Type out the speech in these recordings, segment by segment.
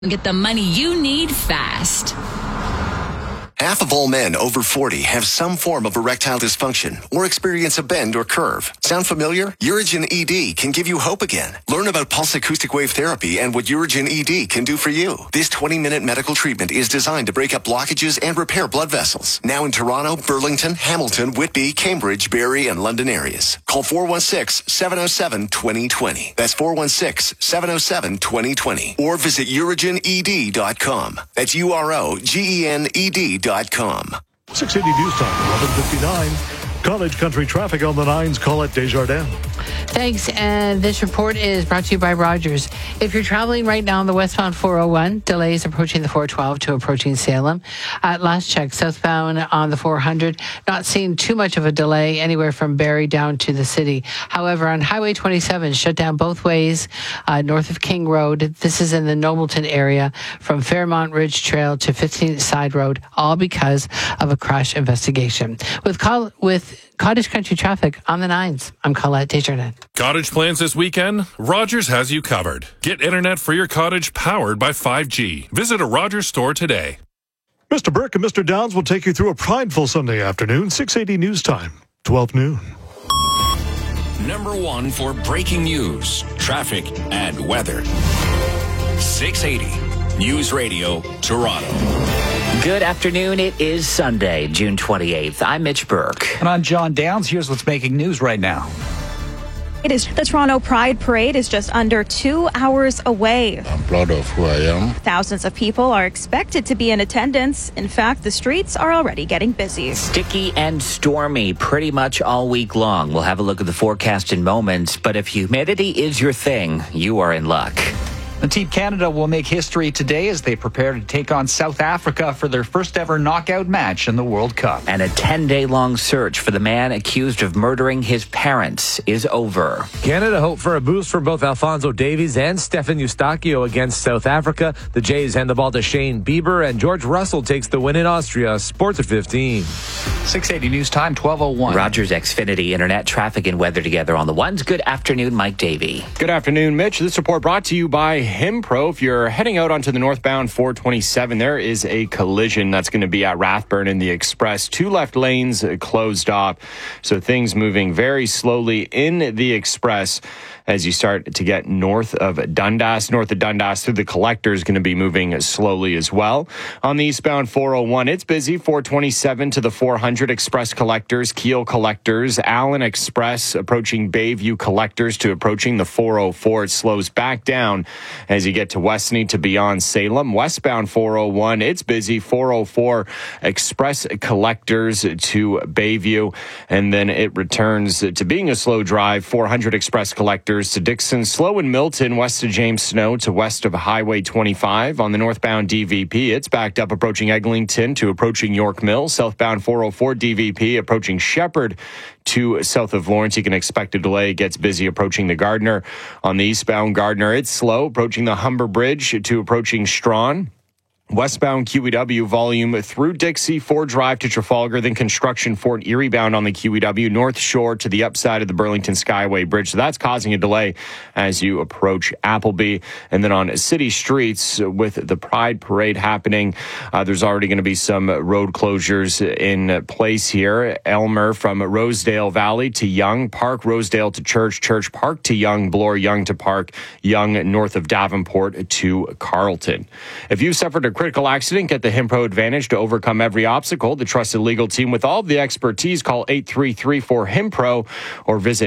Get the money you need fast. Half of all men over 40 have some form of erectile dysfunction or experience a bend or curve. Sound familiar? Urigen ED can give you hope again. Learn about pulse acoustic wave therapy and what Urigen ED can do for you. This 20-minute medical treatment is designed to break up blockages and repair blood vessels. Now in Toronto, Burlington, Hamilton, Whitby, Cambridge, Barrie, and London areas. Call 416-707-2020. That's 416-707-2020. Or visit urigened.com. That's UROGENED.com. 680 News Time, 11:59. College Country traffic on the 9s. Call it Desjardins. Thanks. And this report is brought to you by Rogers. If you're traveling right now on the westbound 401, delays approaching the 412 to approaching Salem. At last check, southbound on the 400, not seeing too much of a delay anywhere from Barrie down to the city. However, on Highway 27, shut down both ways north of King Road. This is in the Nobleton area from Fairmont Ridge Trail to 15th Side Road, all because of a crash investigation. With Cottage Country traffic on the 9s, I'm Colette Desjardins. Cottage plans this weekend? Rogers has you covered. Get internet for your cottage powered by 5G. Visit a Rogers store today. Mr. Burke and Mr. Downs will take you through a prideful Sunday afternoon, 680 News Time, 12 noon. Number one for breaking news, traffic, and weather. 680 News Radio, Toronto. Good afternoon. It is Sunday, June 28th. I'm Mitch Burke. And I'm John Downs. Here's what's making news right now. It is the Toronto Pride Parade is just under 2 hours away. I'm proud of who I am. Thousands of people are expected to be in attendance. In fact, the streets are already getting busy. Sticky and stormy pretty much all week long. We'll have a look at the forecast in moments, but if humidity is your thing, you are in luck. And Team Canada will make history today as they prepare to take on South Africa for their first ever knockout match in the World Cup. And a 10-day-long search for the man accused of murdering his parents is over. Canada hope for a boost from both Alphonso Davies and Stefan Eustáquio against South Africa. The Jays hand the ball to Shane Bieber, and George Russell takes the win in Austria. Sports at 15. 680 News Time, 12:01. Rogers Xfinity Internet traffic and weather together on the ones. Good afternoon, Mike Davey. Good afternoon, Mitch. This report brought to you by Himpro. If you're heading out onto the northbound 427, there is a collision that's going to be at Rathburn in the Express. 2 left lanes closed off, so things moving very slowly in the Express as you start to get north of Dundas. North of Dundas through the Collector is going to be moving slowly as well. On the eastbound 401, it's busy. 427 to the 400 Express Collectors, Keel Collectors, Allen Express approaching Bayview Collectors to approaching the 404. It slows back down as you get to Westney to beyond Salem. Westbound 401, it's busy. 404 Express Collectors to Bayview, and then it returns to being a slow drive. 400 Express Collectors to Dixon, slow in Milton, west of James Snow to west of Highway 25. On the northbound DVP, it's backed up approaching Eglinton to approaching York Mill. Southbound 404 DVP approaching Shepherd to south of Lawrence. You can expect a delay. It gets busy approaching the Gardner. On the eastbound Gardner, it's slow approaching the Humber Bridge to approaching Strawn. Westbound QEW volume through Dixie, Ford Drive to Trafalgar, then construction Fort Erie bound on the QEW, North Shore to the upside of the Burlington Skyway Bridge. So that's causing a delay as you approach Appleby. And then on city streets with the Pride Parade happening, there's already going to be some road closures in place here. Elmer from Rosedale Valley to Young, Park Rosedale to Church, Church Park to Young, Bloor Young to Park, Young north of Davenport to Carleton. If you've suffered a critical accident, get the Himpro Advantage to overcome every obstacle. The trusted legal team with all the expertise. Call 833-4HIMPRO or visit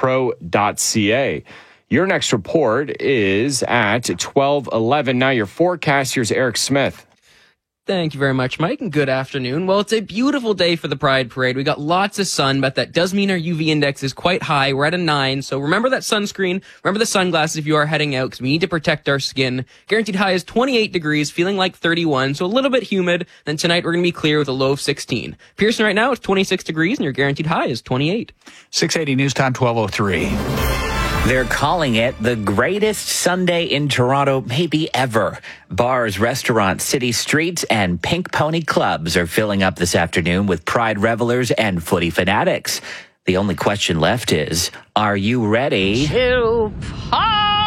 himpro.ca. Your next report is at 12:11. Now your forecast. Here's Eric Smith. Thank you very much, Mike, and good afternoon. Well, it's a beautiful day for the Pride Parade. We got lots of sun, but that does mean our UV index is quite high. We're at a 9, so remember that sunscreen. Remember the sunglasses if you are heading out, because we need to protect our skin. Guaranteed high is 28 degrees, feeling like 31, so a little bit humid. Then tonight we're going to be clear with a low of 16. Pearson right now it's 26 degrees, and your guaranteed high is 28. 680 News Time, 12:03. They're calling it the greatest Sunday in Toronto maybe ever. Bars, restaurants, city streets, and Pink Pony clubs are filling up this afternoon with Pride revelers and footy fanatics. The only question left is, are you ready to party?